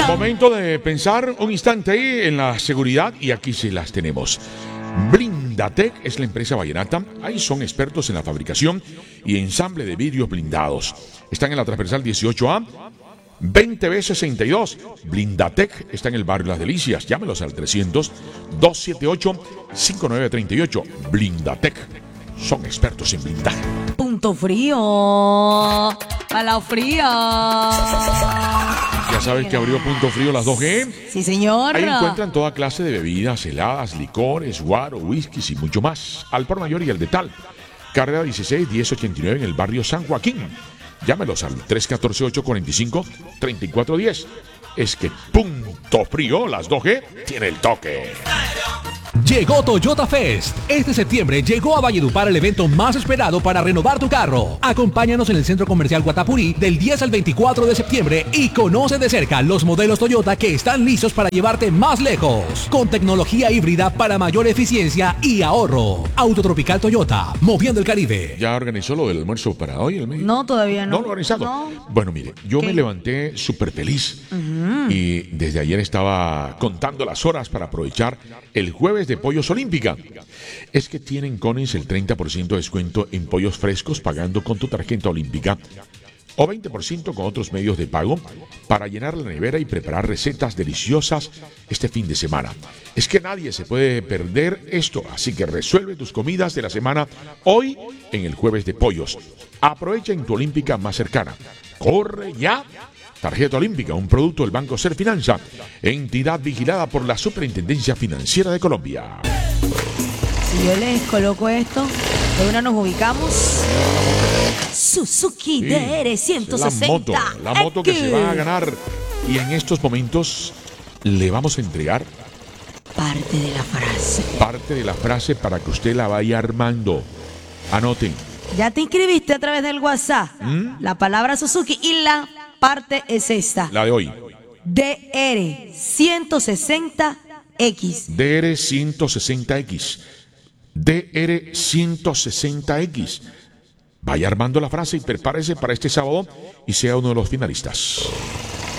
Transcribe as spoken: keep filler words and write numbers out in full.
Momento de pensar un instante ahí en la seguridad y aquí sí las tenemos. Blindatec es la empresa vallenata. Ahí son expertos en la fabricación y ensamble de vidrios blindados. Están en la transversal dieciocho A, veinte B sesenta y dos. Blindatec está en el barrio Las Delicias. Llámelos al trescientos, doscientos setenta y ocho, cincuenta y nueve treinta y ocho. Blindatec. Son expertos en blindaje. Punto frío. A la fría. Ya sabes que abrió Punto Frío las dos G. Sí, señor. Ahí encuentran toda clase de bebidas, heladas, licores, guaro, whiskies y mucho más. Al por mayor y al detal. Carrera dieciséis, diez ochenta y nueve en el barrio San Joaquín. Llámelos al tres uno cuatro, ocho cuatro cinco, tres cuatro uno cero. Es que Punto Frío las dos G tiene el toque. Llegó Toyota Fest. Este septiembre llegó a Valledupar el evento más esperado para renovar tu carro. Acompáñanos en el Centro Comercial Guatapurí del diez al veinticuatro de septiembre y conoce de cerca los modelos Toyota que están listos para llevarte más lejos. Con tecnología híbrida para mayor eficiencia y ahorro. Autotropical Toyota, moviendo el Caribe. ¿Ya organizó lo del almuerzo para hoy? El medio? No, todavía no. ¿No lo ha organizado? No. Bueno, mire, yo ¿Qué? me levanté súper feliz. Uh-huh. Y desde ayer estaba contando las horas para aprovechar el jueves de Pollos Olímpica. Es que tienen Conis el treinta por ciento de descuento en pollos frescos pagando con tu tarjeta olímpica o veinte por ciento con otros medios de pago para llenar la nevera y preparar recetas deliciosas este fin de semana. Es que nadie se puede perder esto, así que resuelve tus comidas de la semana hoy en el jueves de pollos. Aprovecha en tu olímpica más cercana. ¡Corre ya! Tarjeta Olímpica, un producto del Banco Ser Finanza, entidad vigilada por la Superintendencia Financiera de Colombia. Si yo les coloco esto, de una nos ubicamos. Suzuki Sí, D R ciento sesenta. La moto, la moto que se va a ganar. Y en estos momentos le vamos a entregar Parte de la frase. parte de la frase para que usted la vaya armando. Anoten. Ya te inscribiste a través del WhatsApp. ¿Mm? La palabra Suzuki y la parte es esta. La de hoy. D R ciento sesenta X. D R ciento sesenta X. D R ciento sesenta X. Vaya armando la frase y prepárese para este sábado y sea uno de los finalistas.